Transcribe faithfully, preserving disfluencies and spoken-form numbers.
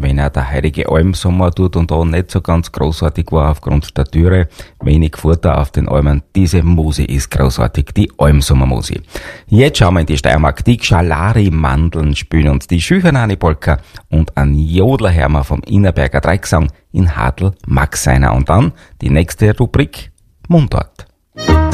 wenn er der heilige Almsommer tut und da nicht so ganz großartig war aufgrund der Dürre, wenig Futter auf den Almen. Diese Musi ist großartig, die Almsommermusi. Jetzt schauen wir in die Steiermark. Die Gschalari-Mandeln spielen uns die Schüchernani-Polka und ein Jodlerhermer vom Innerberger Dreigesang in Hadl mag seiner. Und dann die nächste Rubrik Mundart.